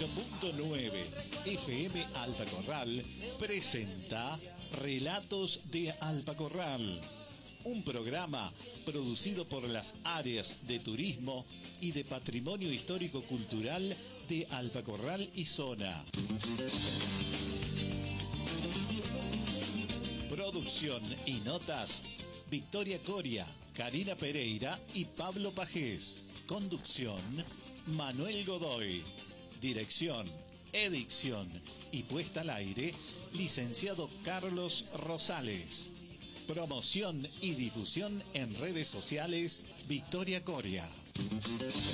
88.9 FM Alpacorral presenta Relatos de Alpacorral, un programa producido por las áreas de turismo y de patrimonio histórico-cultural de Alpacorral y zona. Producción y notas: Victoria Coria, Karina Pereira y Pablo Pajés. Conducción: Manuel Godoy. Dirección, edición y puesta al aire: licenciado Carlos Rosales. Promoción y difusión en redes sociales: Victoria Coria.